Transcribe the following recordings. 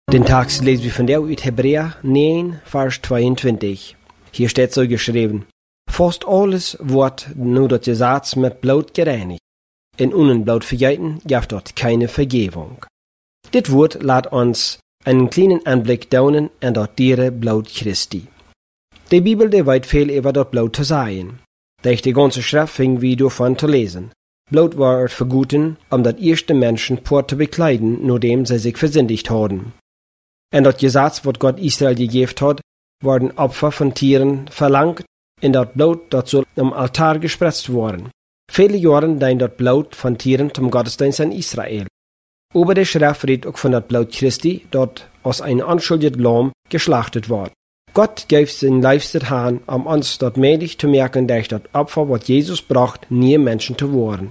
Den Text lesen wir von der uit Hebräer 9, Vers 22. Hier steht so geschrieben: Fast alles wordt nu dat Gesetz met bloed gereinigt. En ohne bloed vergeten gibt dort keine Vergebung. Dit Wort laat uns einen kleinen Anblick daunen an dort diere Blut Christi. Die Bibel, die weit viel über dort Blut zu sagen. Durch die ganze Schrift fing wir davon zu lesen. Blut war verguten, dat erste Menschen por zu bekleiden, nachdem sie sich versündigt hadden. En dat Gesetz, wat Gott Israel gegeben hat, worden Opfer von Tieren verlangt, in dat Blut, dat soll am Altar gespritzt worden. Viele Jahre dein dat Blut von Tieren zum Gottesdienst in Israel. Über der Schrift redet auch von dat Blut Christi, dat aus ein unschuldiges Lamm geschlachtet wird. Gott gibt sein Leibster Hahn, uns dort mächtig zu merken, durch dat Opfer, wat Jesus braucht, nie Menschen zu werden.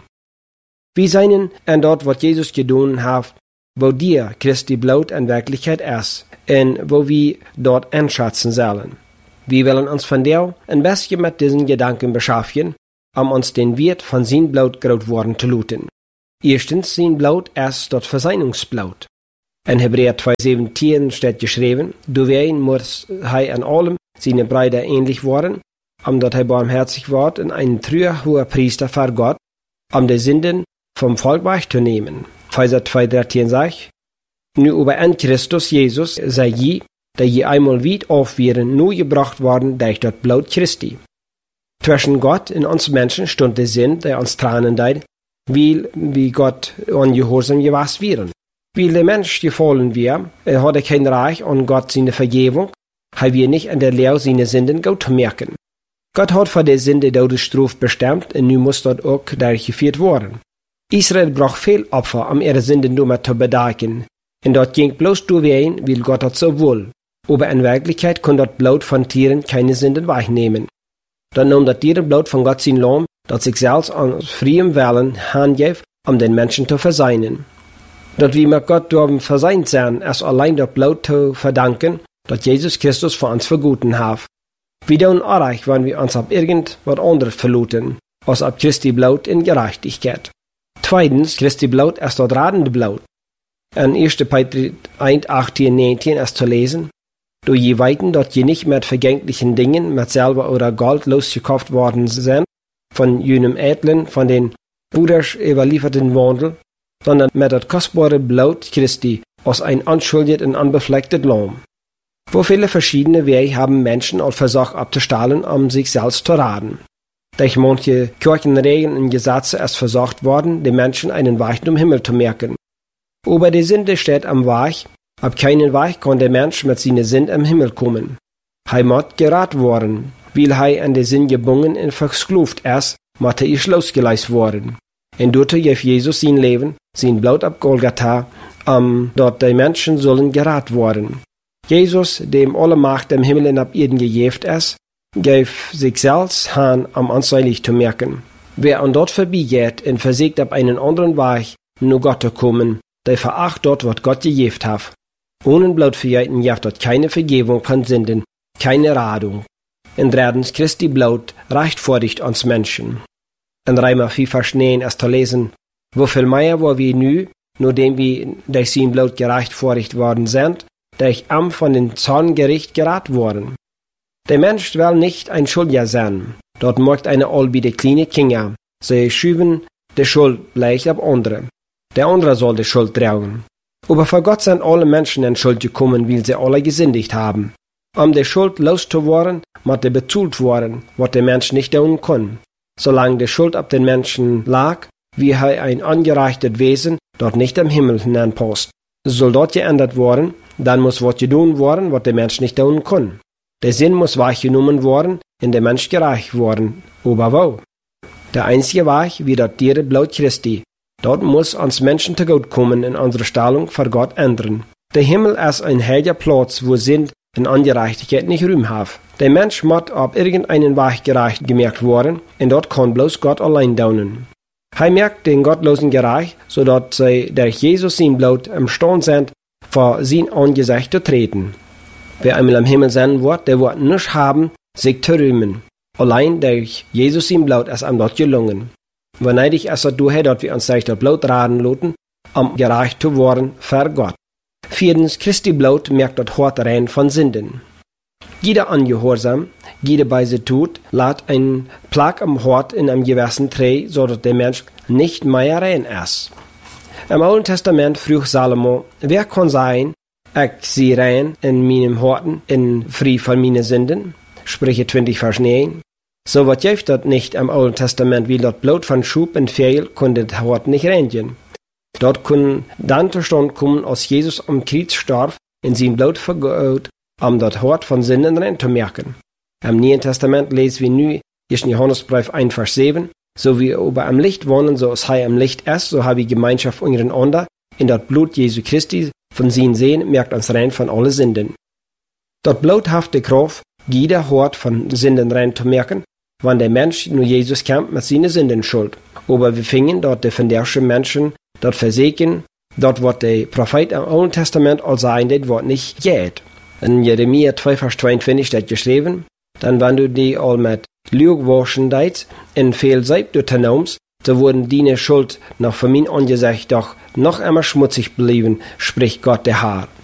Wir seien an dort, wat Jesus getan hat, wo dir Christi Blut in Wirklichkeit ist, und wo wir dort einschätzen sollen. Wir wollen uns von der ein bisschen mit diesen Gedanken beschaffen, uns den Wert von sein Blut groß worden zu luten. Erstens, sein Blut ist dort Versöhnungsblut. In Hebräer 2,17 steht geschrieben: Du wen muss er an allem seine Brüder ähnlich worden, dat er barmherzig ward und ein treuer hoher Priester vor Gott, die Sünden vom Volk wegzunehmen. Epheser 2,13 sagt: Nu über an Christus Jesus sei je, der je einmal weit aufwären, nur gebracht worden durch das Blut Christi. Zwischen Gott und uns Menschen stund der Sinn, der uns tranen deit, weil wie Gott ungehorsam gewesen wären. Weil der Mensch gefallen wir, hat kein Reich an Gott seine Vergebung, haben wir nicht an der Lehre seine Sünden gut zu merken. Gott hat für die Sünde Todesstrafe bestimmt und nun muss dort auch durchgeführt worden. Israel braucht viel Opfer, ihre Sünden damit zu bedecken. Und dort ging bloß durchwehen, weil Gott hat so wohl. Aber in Wirklichkeit kann dort Blut von Tieren keine Sünden wegnehmen. Dann nahm das Tierenblut von Gott sein Lamm, das sich selbst an freiem Willen handgibt, den Menschen zu versöhnen. Dort wie mit Gott dürfen versöhnt sein, ist allein das Blut zu verdanken, das Jesus Christus für uns verguten hat. Wir tun auch, wenn wir uns ab irgendwas anderes verluten, als ab Christi Blut in Gerechtigkeit. Zweitens, Christi Blut ist dort radende Blut. In 1. Petrus 1, 18, 19 ist zu lesen: Du je weiten, dort je nicht mit vergänglichen Dingen, mit Silber oder Gold losgekauft worden sind, von jenem edlen, von den Brüders überlieferten Wandel, sondern mit das kostbare Blut Christi aus ein unschuldiges und unbeflecktes Lamm. Wo viele verschiedene Wege haben Menschen auch versucht abzustahlen, sich selbst zu raten. Durch manche Kirchenregeln und Gesetze ist versucht worden, den Menschen einen Weg zum Himmel zu merken. Aber die Sünde steht am Weg, ab keinen Weg kann der Mensch mit seiner Sünde im Himmel kommen. Er muss gerat worden, weil er an die Sünde gebunden und versklavt ist, muss er losgelassen worden. Und dort gibt Jesus sein Leben, sein Blut ab Golgatha, dort die Menschen sollen gerat worden. Jesus, dem alle Macht im Himmel und ab Erden gegeben ist, gab sich selbst an, uns seilig zu merken. Wer an dort vorbeigeht und versucht, ab einen anderen Weg nur Gott zu kommen, der veracht dort, was Gott gegeben hat. Ohne Blutvergehen gibt dort keine Vergebung von Sünden, keine Radung. Und drittens, Christi Blut rechtfertigt uns Menschen. In Römer 4, Vers 9 ist zu lesen: Wo viel mehr wo wir nu, nachdem wir durch sein Blut gerechtfertigt worden sind, durch von den Zorngericht gerat worden. Der Mensch will nicht ein Schuldiger sein. Dort macht eine allbiede kleine Kinder. Sie schieben die Schuld leicht ab andere. Der andere soll die Schuld tragen. Aber vor Gott sind alle Menschen in Schuld gekommen, weil sie alle gesündigt haben. Die Schuld loszuwerden, muss bezahlt werden, was der Mensch nicht tun kann. Solange die Schuld ab den Menschen lag, wie ein angereichtes Wesen dort nicht im Himmel hineinpasst. Soll dort geändert werden, dann muss was getan werden, was der Mensch nicht tun kann. Der Sinn muss weggenommen werden, und der Mensch gerecht worden. Aber wo? Der einzige Weg wie das Blut Christi. Dort muss uns Menschen zu Gott kommen und unsere Stellung vor Gott ändern. Der Himmel ist ein heiliger Platz, wo Sinn und Ungerechtigkeit nicht Ruhm haben. Der Mensch muss auf irgendeinen Weg gerecht gemerkt werden, und dort kann bloß Gott allein daunen. Er merkt den Gottlosen gerecht, sodass sie durch Jesus sein Blut imstande sind, vor sein Angesicht zu treten. Wer einmal am Himmel sein wird, der wird nichts haben, sich zu rühmen. Allein durch Jesus sein Blut ist ihm dort gelungen. Wanneer ist es du dort wie uns sich das Blut raden lassen, gerecht zu werden für Gott. Viertens, Christi Blut merkt das Hort rein von Sünden. Jeder Ungehorsam, jeder Beise tut, lässt ein Plag am Hort in einem gewissen Träg, so dass der Mensch nicht mehr rein ist. Im Alten Testament frug Salomo, wer kann sein, ich sie rein in meinem Horten, in frei von meinen Sünden? Sprüche 20, Vers 9. So was gibt das nicht im Alten Testament, wie das Blut von Schub und Fehl konnte das Hort nicht reinigen. Dort können dann zustande kommen, als Jesus am Kreuz starb, in sein Blut vergoten, das Hort von Sünden rein zu merken. Im Neuen Testament lesen wir nu 1. Johannesbrief 1, Vers 7, so wie wir über am Licht wohnen, so als er am Licht ist, so habe ich Gemeinschaft untereinander, in das Blut Jesu Christi von seinen Sehen merkt uns rein von alle Sünden. Das Blut hat die Kraft, jeder Hort von Sünden rein zu merken, wann der Mensch nur Jesus kämpft mit seinen Sünden schuld. Aber wir fingen dort die verderschen Menschen, dort versägen, dort wird der Prophet im Alten Testament all sagen, das wird nicht geht. In Jeremia 2, Vers 22 steht geschrieben, dann wenn du die all mit Lüg waschen deit, in viel Seib du nimmst, so wurden deine Schuld noch von mir angesagt, doch noch immer schmutzig bleiben, spricht Gott der Herr.